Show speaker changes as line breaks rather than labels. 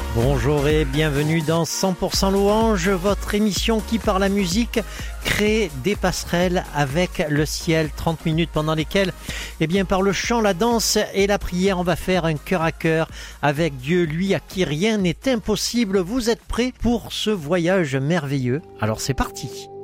Bonjour et bienvenue dans 100% Louange, votre émission qui par la musique crée des passerelles avec le ciel. 30 minutes pendant lesquelles, par le chant, la danse et la prière, on va faire un cœur à cœur avec Dieu, lui à qui rien n'est impossible. Vous êtes prêts pour ce voyage merveilleux? Alors c'est parti!